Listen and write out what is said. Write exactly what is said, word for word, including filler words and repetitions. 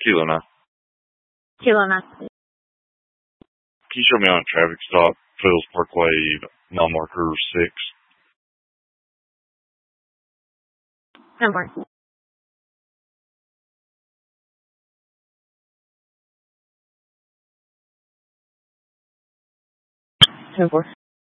Kilo nine. Kilo nine. Can you show me on a traffic stop, Fiddles Parkway, mile marker six? ten four. ten four.